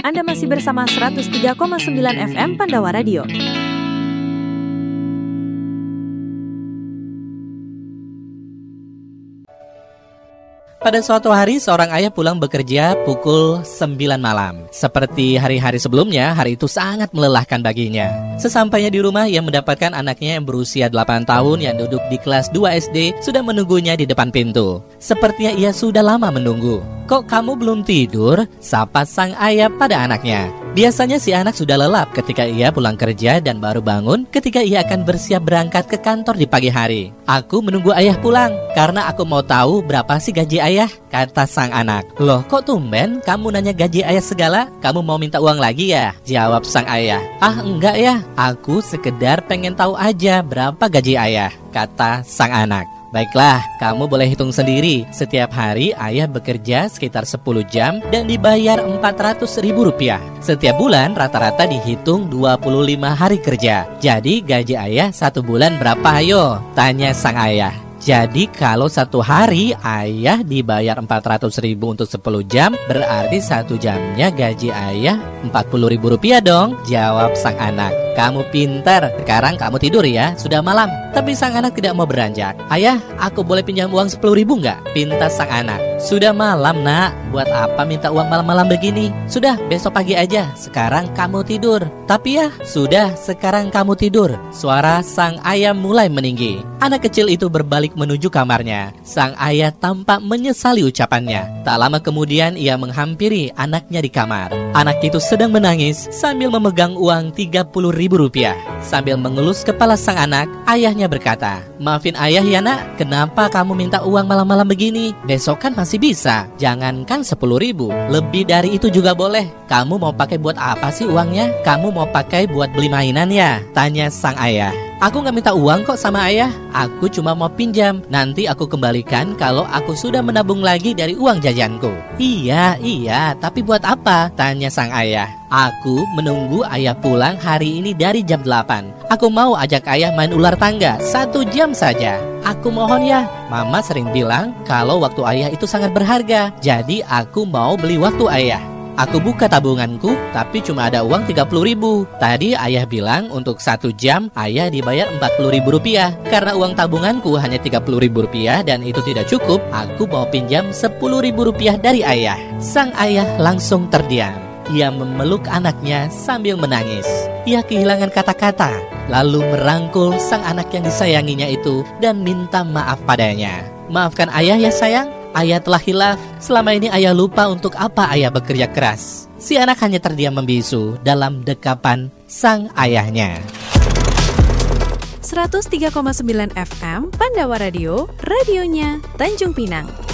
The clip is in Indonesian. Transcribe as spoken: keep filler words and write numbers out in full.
Anda masih bersama seratus tiga koma sembilan F M Pandawa Radio. Pada suatu hari, seorang ayah pulang bekerja pukul sembilan malam. Seperti hari-hari sebelumnya, hari itu sangat melelahkan baginya. Sesampainya di rumah, ia mendapatkan anaknya yang berusia delapan tahun yang duduk di kelas dua S D sudah menunggunya di depan pintu. Sepertinya ia sudah lama menunggu. "Kok kamu belum tidur?" sapa sang ayah pada anaknya. Biasanya si anak sudah lelap ketika ia pulang kerja dan baru bangun ketika ia akan bersiap berangkat ke kantor di pagi hari. "Aku menunggu ayah pulang karena aku mau tahu berapa sih gaji ayah," kata sang anak. "Loh, kok tumben kamu nanya gaji ayah segala? Kamu mau minta uang lagi ya?" jawab sang ayah. "Ah, enggak ya, aku sekedar pengen tahu aja berapa gaji ayah," kata sang anak. "Baiklah, kamu boleh hitung sendiri. Setiap hari ayah bekerja sekitar sepuluh jam dan dibayar empat ratus ribu rupiah. Setiap bulan rata-rata dihitung dua puluh lima hari kerja. Jadi gaji ayah satu bulan berapa ayo?" tanya sang ayah. "Jadi kalau satu hari ayah dibayar empat ratus ribu untuk sepuluh jam, berarti satu jamnya gaji ayah empat puluh ribu rupiah dong," jawab sang anak. "Kamu pintar, sekarang kamu tidur ya, sudah malam." Tapi sang anak tidak mau beranjak. "Ayah, aku boleh pinjam uang sepuluh ribu nggak?" pinta sang anak. "Sudah malam nak, buat apa minta uang malam-malam begini? Sudah, besok pagi aja, sekarang kamu tidur." "Tapi ya, sudah, sekarang kamu tidur." Suara sang ayah mulai meninggi. Anak kecil itu berbalik menuju kamarnya. Sang ayah tampak menyesali ucapannya. Tak lama kemudian ia menghampiri anaknya di kamar. Anak itu sedang menangis sambil memegang uang tiga puluh ribu rupiah. Sambil mengelus kepala sang anak, ayahnya berkata, "Maafin ayah ya nak, kenapa kamu minta uang malam-malam begini? Besok kan masih bisa. Jangankan sepuluh ribu, lebih dari itu juga boleh. Kamu mau pakai buat apa sih uangnya? Kamu mau pakai buat beli mainan ya?" tanya sang ayah. "Aku gak minta uang kok sama ayah. Aku cuma mau pinjam. Nanti aku kembalikan kalau aku sudah menabung lagi dari uang jajanku." "Iya, iya, tapi buat apa?" tanya sang ayah. "Aku menunggu ayah pulang hari ini dari jam delapan. Aku mau ajak ayah main ular tangga satu jam saja. Aku mohon ya. Mama sering bilang kalau waktu ayah itu sangat berharga. Jadi aku mau beli waktu ayah. Aku buka tabunganku, tapi cuma ada uang tiga puluh ribu. Tadi ayah bilang untuk satu jam ayah dibayar empat puluh ribu rupiah. Karena uang tabunganku hanya tiga puluh ribu rupiah dan itu tidak cukup, aku mau pinjam sepuluh ribu rupiah dari ayah." Sang ayah langsung terdiam. Ia memeluk anaknya sambil menangis. Ia kehilangan kata-kata, lalu merangkul sang anak yang disayanginya itu dan minta maaf padanya. "Maafkan ayah ya sayang. Ayah telah hilaf. Selama ini ayah lupa untuk apa ayah bekerja keras." Si anak hanya terdiam membisu dalam dekapan sang ayahnya. seratus tiga koma sembilan F M Pandawa Radio, radionya Tanjung Pinang.